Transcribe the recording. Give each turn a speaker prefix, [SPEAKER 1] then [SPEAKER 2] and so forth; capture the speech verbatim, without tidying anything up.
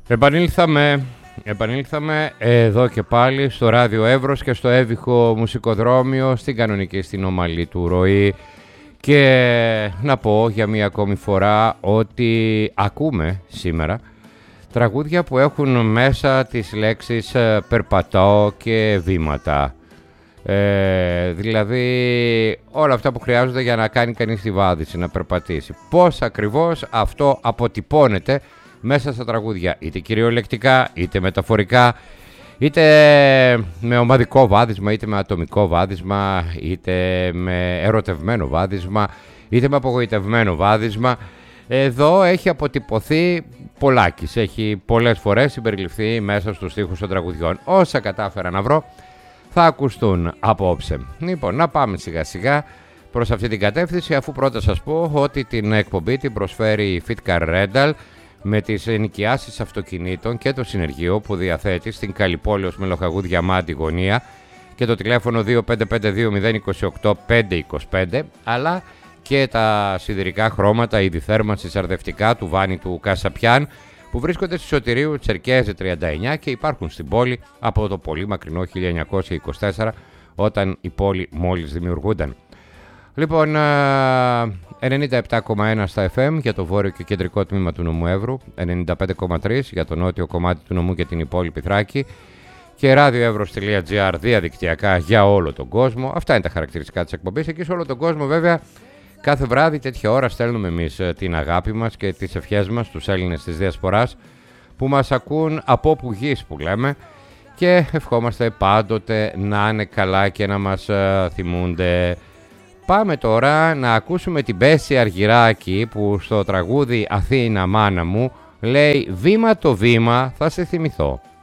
[SPEAKER 1] Επανήλθαμε, επανήλθαμε εδώ και πάλι στο Ράδιο Εύρος και στο Εύβουχο Μουσικοδρόμιο στην κανονική, στην ομαλή του ροή, και να πω για μία ακόμη φορά ότι ακούμε σήμερα τραγούδια που έχουν μέσα τις λέξεις περπατάω και βήματα. Ε, δηλαδή όλα αυτά που χρειάζονται για να κάνει κανείς τη βάδιση, να περπατήσει. Πώς ακριβώς αυτό αποτυπώνεται μέσα στα τραγούδια, είτε κυριολεκτικά, είτε μεταφορικά, είτε με ομαδικό βάδισμα, είτε με ατομικό βάδισμα, είτε με ερωτευμένο βάδισμα, είτε με απογοητευμένο βάδισμα. Εδώ έχει αποτυπωθεί πολλάκις, έχει πολλές φορές συμπεριληφθεί μέσα στους στίχους των τραγουδιών. Όσα κατάφερα να βρω θα ακουστούν απόψε. Λοιπόν, να πάμε σιγά σιγά προς αυτή την κατεύθυνση, αφού πρώτα σας πω ότι την εκπομπή την προσφέρει η Fitcar Rental με τις ενοικιάσεις αυτοκινήτων και το συνεργείο που διαθέτει στην Καλυπόλεως Μελοχαγού Διαμάντη γωνία και το τηλέφωνο δύο πέντε πέντε δύο μηδέν δύο οκτώ πέντε δύο πέντε, αλλά και τα σιδηρικά χρώματα ειδηθέρμανσης αρδευτικά του Βάνη του Κασαπιάν που βρίσκονται στη Σωτηρίου Τσερκέζε τριάντα εννιά και υπάρχουν στην πόλη από το πολύ μακρινό χίλια εννιακόσια είκοσι τέσσερα, όταν η πόλη μόλις δημιουργούνταν. Λοιπόν, ενενήντα επτά κόμμα ένα στα εφ εμ για το βόρειο και κεντρικό τμήμα του νομού Εύρου, ενενήντα πέντε κόμμα τρία για το νότιο κομμάτι του νομού και την υπόλοιπη Θράκη και ραδιοεύρος τελεία τζι άρ διαδικτυακά για όλο τον κόσμο. Αυτά είναι τα χαρακτηριστικά της εκπομπής. Εκεί σε όλο τον κόσμο βέβαια κάθε βράδυ τέτοια ώρα στέλνουμε εμείς την αγάπη μας και τις ευχές μας στους Έλληνες της Διασποράς που μας ακούν από όπου γης που λέμε, και ευχόμαστε πάντοτε να είναι καλά και να μας θυμούνται. Πάμε τώρα να ακούσουμε την Μπέση Αργυράκη που στο τραγούδι «Αθήνα μάνα μου» λέει «Βήμα το βήμα θα σε θυμηθώ».